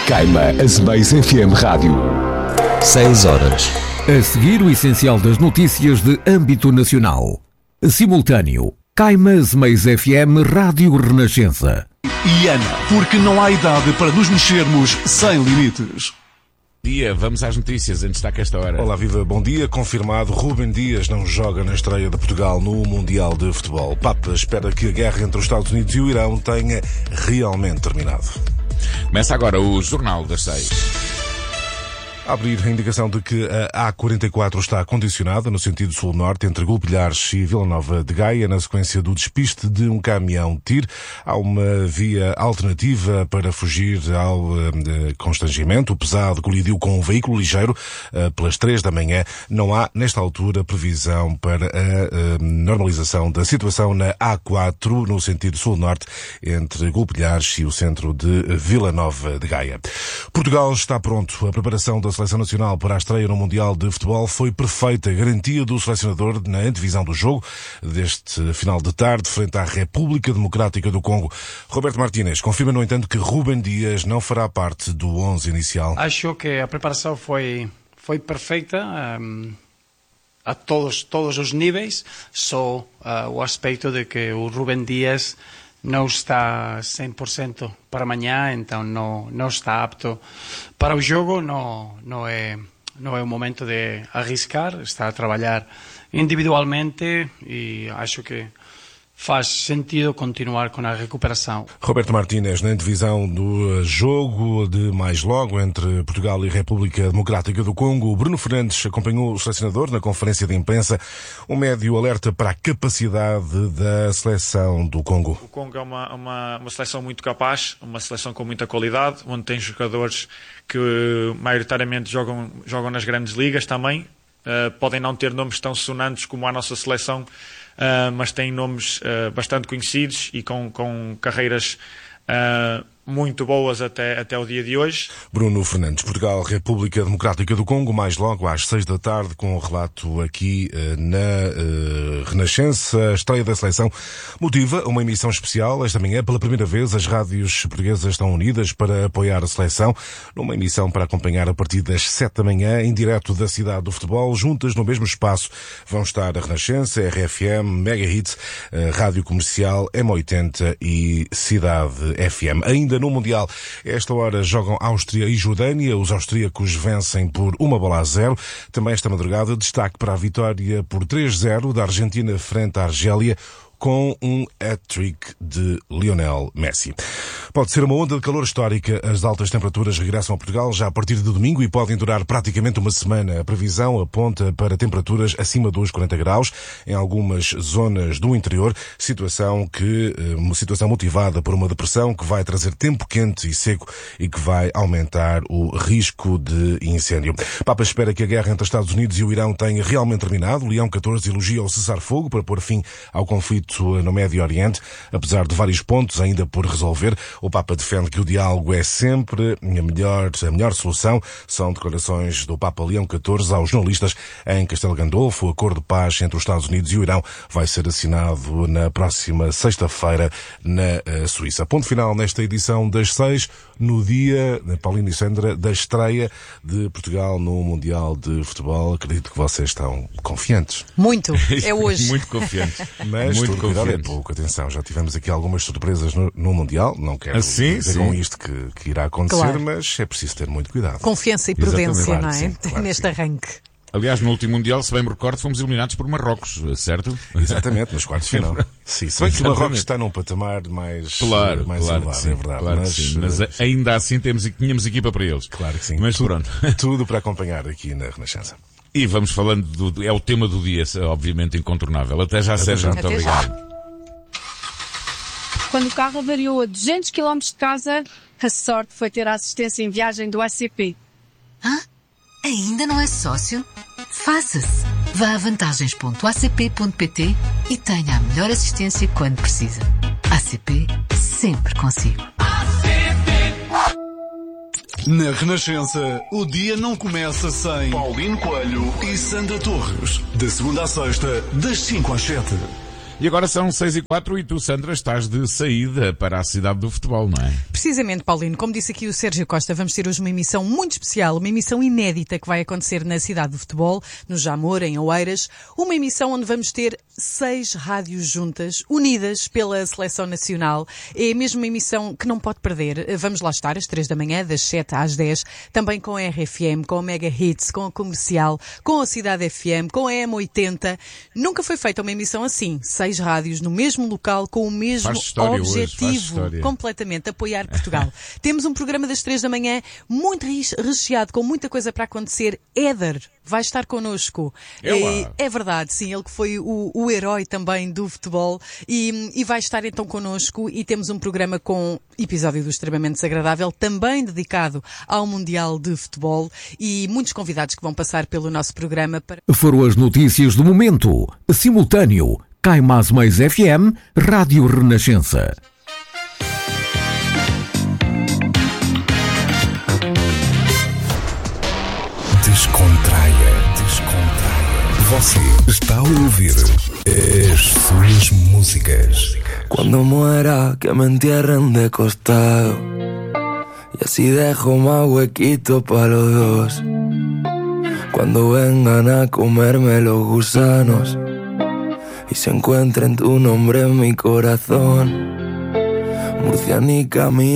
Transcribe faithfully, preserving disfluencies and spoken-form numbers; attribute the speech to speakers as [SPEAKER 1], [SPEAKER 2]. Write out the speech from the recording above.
[SPEAKER 1] Caima Azeméis F M Rádio.
[SPEAKER 2] seis horas.
[SPEAKER 3] A seguir, o essencial das notícias de âmbito nacional. Simultâneo. Caima Azeméis F M Rádio Renascença.
[SPEAKER 4] E Ana, porque não há idade para nos mexermos sem limites.
[SPEAKER 5] Dia, vamos às notícias em destaque a esta hora.
[SPEAKER 6] Olá, viva, bom dia. Confirmado, Rúben Dias não joga na estreia de Portugal no Mundial de Futebol. Papa espera que a guerra entre os Estados Unidos e o Irão tenha realmente terminado.
[SPEAKER 5] Começa agora o Jornal das Seis.
[SPEAKER 6] A abrir a indicação de que a A quarenta e quatro está condicionada no sentido sul-norte entre Gulpilhares e Vila Nova de Gaia, na sequência do despiste de um caminhão T I R. Há uma via alternativa para fugir ao uh, constrangimento. O pesado colidiu com um veículo ligeiro uh, pelas três da manhã. Não há, nesta altura, previsão para a uh, normalização da situação na A quatro, no sentido sul-norte, entre Gulpilhares e o centro de Vila Nova de Gaia. Portugal está pronto. A preparação da Seleção Nacional para a estreia no Mundial de Futebol foi perfeita. Garantia do selecionador na antevisão do jogo deste final de tarde frente à República Democrática do Congo. Roberto Martínez confirma, no entanto, que Rúben Dias não fará parte do onze inicial.
[SPEAKER 7] Acho que a preparação foi, foi perfeita um, a todos, todos os níveis, só uh, o aspecto de que o Rúben Dias não está cem por cento para amanhã, então não, não está apto para o jogo, não, não, é, não é o momento de arriscar, está a trabalhar individualmente e acho que faz sentido continuar com a recuperação.
[SPEAKER 6] Roberto Martínez, na divisão do jogo de mais logo entre Portugal e República Democrática do Congo, Bruno Fernandes acompanhou o selecionador na conferência de imprensa. O médio alerta para a capacidade da seleção do Congo.
[SPEAKER 8] O Congo é uma, uma, uma seleção muito capaz, uma seleção com muita qualidade, onde tem jogadores que maioritariamente jogam, jogam nas grandes ligas também. Uh, podem não ter nomes tão sonantes como a nossa seleção, Uh, mas têm nomes uh, bastante conhecidos e com, com carreiras uh, muito boas até, até o dia de hoje.
[SPEAKER 6] Bruno Fernandes, Portugal, República Democrática do Congo, mais logo às seis da tarde, com um relato aqui uh, na uh, Renascença. A estreia da seleção motiva uma emissão especial. Esta manhã, pela primeira vez, as rádios portuguesas estão unidas para apoiar a seleção, numa emissão para acompanhar a partir das sete da manhã, em direto da cidade do futebol. Juntas no mesmo espaço vão estar a Renascença, R F M, Mega Hits, Rádio Comercial, M oitenta e Cidade F M. Ainda no Mundial, a esta hora jogam Áustria e Jordânia. Os austríacos vencem por uma bola a zero. Também esta madrugada, destaque para a vitória por três zero da Argentina frente à Argélia, com um hat-trick de Lionel Messi. Pode ser uma onda de calor histórica. As altas temperaturas regressam a Portugal já a partir de domingo e podem durar praticamente uma semana. A previsão aponta para temperaturas acima dos quarenta graus em algumas zonas do interior, situação que, uma situação motivada por uma depressão que vai trazer tempo quente e seco e que vai aumentar o risco de incêndio. Papa espera que a guerra entre os Estados Unidos e o Irão tenha realmente terminado. Leão catorze elogia o cessar-fogo para pôr fim ao conflito no Médio Oriente, apesar de vários pontos ainda por resolver. O Papa defende que o diálogo é sempre a melhor, a melhor solução. São declarações do Papa Leão catorze aos jornalistas em Castelo Gandolfo. O acordo de paz entre os Estados Unidos e o Irão vai ser assinado na próxima sexta-feira na Suíça. Ponto final nesta edição das seis, no dia, Paulino e Sandra, da estreia de Portugal no Mundial de Futebol. Acredito que vocês estão confiantes.
[SPEAKER 9] Muito, é hoje.
[SPEAKER 5] Muito confiantes.
[SPEAKER 6] Mas
[SPEAKER 5] Muito
[SPEAKER 6] cuidado é pouco, atenção, já tivemos aqui algumas surpresas no, no Mundial, não quero
[SPEAKER 5] assim,
[SPEAKER 6] dizer
[SPEAKER 5] sim.
[SPEAKER 6] com isto que, que irá acontecer,
[SPEAKER 9] Claro.
[SPEAKER 6] Mas é preciso ter muito cuidado.
[SPEAKER 9] Confiança e prudência,
[SPEAKER 6] Exatamente.
[SPEAKER 9] não é?
[SPEAKER 6] Claro, sim, claro,
[SPEAKER 9] Neste
[SPEAKER 6] sim.
[SPEAKER 9] arranque.
[SPEAKER 5] Aliás, no último Mundial, se bem me recordo, fomos eliminados por Marrocos, certo?
[SPEAKER 6] Exatamente, nos quartos de final. Sim, se bem que o Marrocos está num patamar mais,
[SPEAKER 5] Claro,
[SPEAKER 6] mais
[SPEAKER 5] claro
[SPEAKER 6] elevado,
[SPEAKER 5] que sim,
[SPEAKER 6] é verdade.
[SPEAKER 5] claro
[SPEAKER 6] mas,
[SPEAKER 5] que sim. Mas ainda assim temos, tínhamos equipa para eles.
[SPEAKER 6] Claro que sim.
[SPEAKER 5] Mas
[SPEAKER 6] tudo,
[SPEAKER 5] pronto.
[SPEAKER 6] Tudo para acompanhar aqui na Renascença.
[SPEAKER 5] E vamos falando, do, é o tema do dia, obviamente incontornável. Até já, Sérgio, muito
[SPEAKER 9] Até
[SPEAKER 5] obrigado.
[SPEAKER 9] já.
[SPEAKER 10] Quando o carro avariou a duzentos quilómetros de casa, a sorte foi ter a assistência em viagem do A C P.
[SPEAKER 11] Hã? Ainda não é sócio? Faça-se! Vá a vantagens ponto a c p ponto p t e tenha a melhor assistência quando precisa. A C P, sempre consigo.
[SPEAKER 4] Na Renascença, o dia não começa sem Paulino Coelho e Sandra Torres. De segunda à sexta, das cinco às sete.
[SPEAKER 5] E agora são seis e quatro e tu, Sandra, estás de saída para a cidade do futebol, não é?
[SPEAKER 9] precisamente, Paulino, como disse aqui o Sérgio Costa, vamos ter hoje uma emissão muito especial, uma emissão inédita que vai acontecer na cidade do futebol, no Jamor, em Oeiras, uma emissão onde vamos ter seis rádios juntas, unidas pela Seleção Nacional. É mesmo uma emissão que não pode perder. Vamos lá estar às três da manhã, das sete às dez, também com a R F M, com a Mega Hits, com a Comercial, com a Cidade F M, com a M oitenta. Nunca foi feita uma emissão assim, seis rádios no mesmo local, com o mesmo objetivo, hoje, completamente, apoiar Portugal. Temos um programa das três da manhã, muito recheado, com muita coisa para acontecer. Éder vai estar connosco. É, é verdade, sim, ele que foi o, o herói também do futebol e, e vai estar então connosco, e temos um programa com episódio do Extremamente Desagradável, também dedicado ao Mundial de Futebol, e muitos convidados que vão passar pelo nosso programa. Para...
[SPEAKER 3] Foram as notícias do momento, simultâneo, Caimás Mais F M, Rádio Renascença.
[SPEAKER 12] Descontraia, descontraia. Você está a ouvir as suas músicas.
[SPEAKER 13] Cuando muera, que me entierren de costado, y así dejo más huequito para los dos. Cuando vengan a comerme los gusanos y se encuentren tu nombre en mi corazón, murcianica mía.